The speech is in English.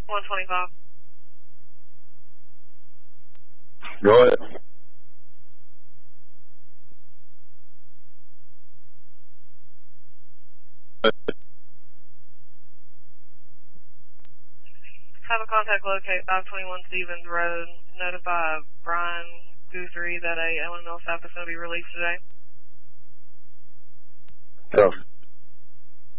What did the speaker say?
125. Go ahead. Have a contact locate 521 Stevens Road. Notify Brian Guthrie that a LML staff is going to be released today. Yeah.